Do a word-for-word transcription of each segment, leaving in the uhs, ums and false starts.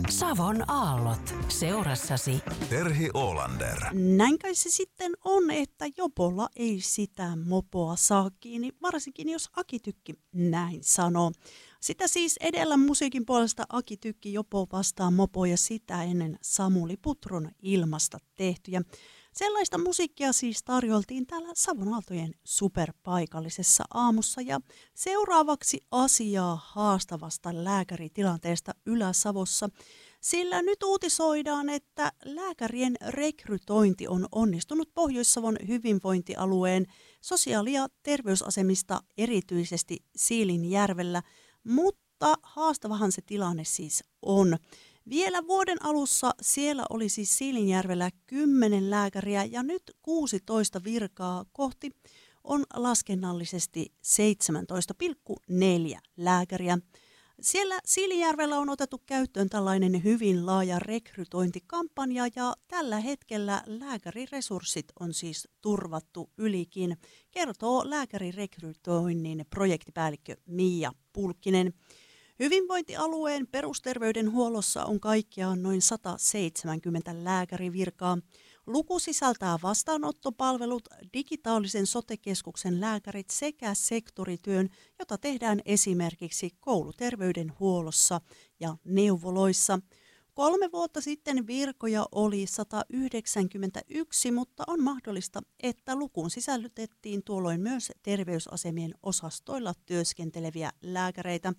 Savon aallot seurassasi. Terhi Oolander. Näinkö se sitten on, että jopolla ei sitä mopoa saa kiinni, varsinkin jos Aki Tykki näin sanoo. Sitä siis edellä musiikin puolesta Aki Tykki jopo vastaa mopo ja sitä ennen Samuli Putron Ilmasta tehtyjä. Sellaista musiikkia siis tarjoltiin täällä Savon Aaltojen superpaikallisessa aamussa ja seuraavaksi asiaa haastavasta lääkäritilanteesta Ylä-Savossa, sillä nyt uutisoidaan, että lääkärien rekrytointi on onnistunut Pohjois-Savon hyvinvointialueen sosiaali- ja terveysasemista erityisesti Siilinjärvellä, mutta haastavahan se tilanne siis on. Vielä vuoden alussa siellä oli siis Siilinjärvellä kymmenen lääkäriä ja nyt kuusitoista virkaa kohti on laskennallisesti seitsemäntoista pilkku neljä lääkäriä. Siellä Siilinjärvellä on otettu käyttöön tällainen hyvin laaja rekrytointikampanja ja tällä hetkellä lääkäriresurssit on siis turvattu ylikin, kertoo lääkärirekrytoinnin projektipäällikkö Mia Pulkkinen. Hyvinvointialueen perusterveydenhuollossa on kaikkiaan noin sata seitsemänkymmentä lääkärivirkaa. Luku sisältää vastaanottopalvelut, digitaalisen sote-keskuksen lääkärit sekä sektorityön, jota tehdään esimerkiksi kouluterveydenhuollossa ja neuvoloissa. Kolme vuotta sitten virkoja oli sata yhdeksänkymmentäyksi, mutta on mahdollista, että lukuun sisällytettiin tuolloin myös terveysasemien osastoilla työskenteleviä lääkäreitä.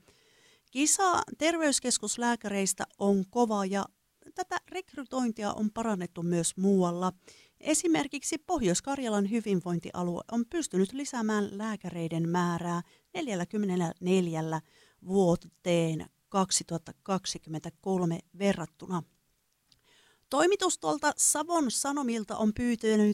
Kisa terveyskeskuslääkäreistä on kova ja tätä rekrytointia on parannettu myös muualla. Esimerkiksi Pohjois-Karjalan hyvinvointialue on pystynyt lisäämään lääkäreiden määrää neljäkymmentäneljä vuoteen kaksituhattakaksikymmentäkolme verrattuna. Toimitus tuolta Savon Sanomilta on pyytänyt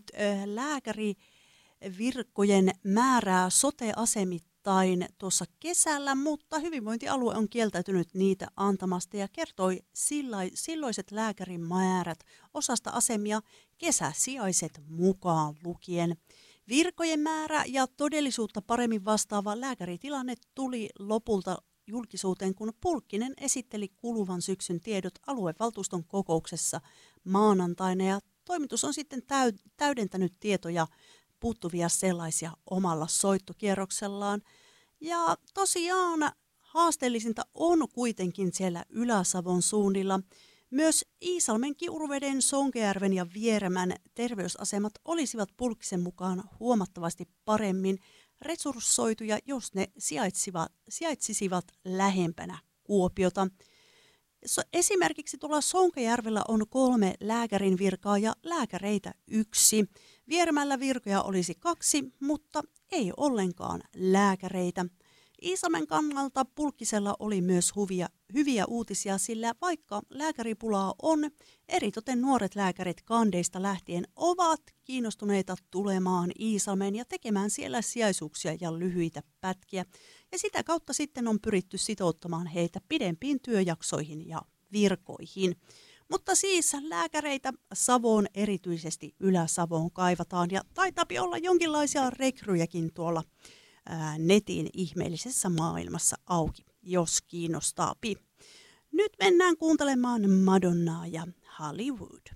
lääkärivirkojen määrää sote-asemittain tuossa kesällä, mutta hyvinvointialue on kieltäytynyt niitä antamasta ja kertoi silloiset lääkärimäärät osasta asemia kesäsijaiset mukaan lukien. Virkojen määrä ja todellisuutta paremmin vastaava lääkäritilanne tuli lopulta julkisuuteen, kun Pulkkinen esitteli kuluvan syksyn tiedot aluevaltuuston kokouksessa maanantaina ja toimitus on sitten täydentänyt tietoja puuttuvia sellaisia omalla soittokierroksellaan. Ja tosiaan haasteellisinta on kuitenkin siellä Ylä-Savon suunnilla. Myös Iisalmen, Kiuruveden, Sonkajärven ja Vieremän terveysasemat olisivat Pulkkisen mukaan huomattavasti paremmin resurssoituja, jos ne sijaitsivat, sijaitsivat lähempänä Kuopiota. Esimerkiksi tuolla Sonkajärvellä on kolme lääkärin virkaa ja lääkäreitä yksi. Vieremällä virkoja olisi kaksi, mutta ei ollenkaan lääkäreitä. Iisalmen kannalta Pulkkisella oli myös huvia, hyviä uutisia, sillä vaikka lääkäripulaa on, eritoten nuoret lääkärit kandeista lähtien ovat kiinnostuneita tulemaan Iisalmeen ja tekemään siellä sijaisuuksia ja lyhyitä pätkiä. Ja sitä kautta sitten on pyritty sitouttamaan heitä pidempiin työjaksoihin ja virkoihin. Mutta siis lääkäreitä Savoon, erityisesti Ylä-Savoon kaivataan ja taitaa olla jonkinlaisia rekryjäkin tuolla ää, netin ihmeellisessä maailmassa auki, jos kiinnostaapi. Nyt mennään kuuntelemaan Madonnaa ja Hollywood.